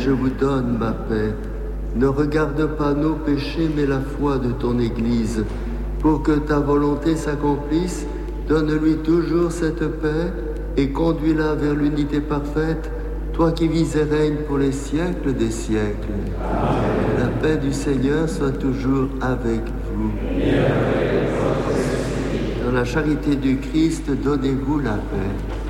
je vous donne ma paix. Ne regarde pas nos péchés, mais la foi de ton Église. Pour que ta volonté s'accomplisse, donne-lui toujours cette paix et conduis-la vers l'unité parfaite, toi qui vis et règnes pour les siècles des siècles. Amen. La paix du Seigneur soit toujours avec vous. Dans la charité du Christ, donnez-vous la paix.